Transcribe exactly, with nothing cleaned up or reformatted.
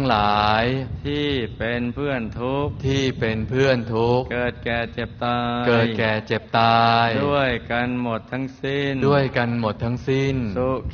หลายที่เป็นเพื่อนทุกข์ที่เป็นเพื่อนทุกข์เกิดแก่เจ็บตายเกิดแก่เจ็บตายด้วยกันหมดทั้งสิ้นด้วยกันหมดทั้งสิ้นสุ